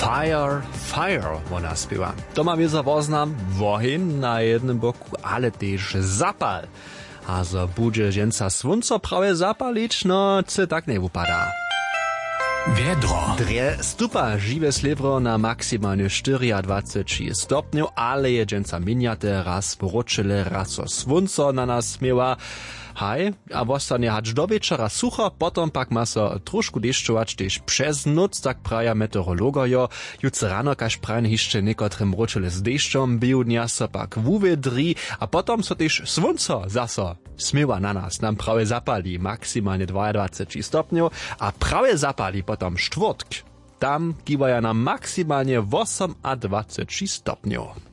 Fire, fire, ona śpiewa. To ma wieza woznam wohin na jednym boku, ale też zapal. A zo bude ženca svunco prawie zapalić, no co tak nie wypada. Wiedro. Drie stupa žiwe slivro na maksymalnie 24 stopniów, ale je ženca miniate raz poručile, raz so svunco na nas smiewa. Haj, a vostanie hać do wieczora sucho, potom pak ma so trošku deščować też przez noc, tak praja meteorologojo. Jutro rano kaž prajen hišće nekotrym ručile z deščom, biu dnia so pak wuwiedri, a potom so też svunco zaso smiewa na nas. Nam prawie zapali maksymalnie 22 stopniów, a prawie zapali potom štvrtk. Tam kiwaja nam maksymalnie 28 stopniów.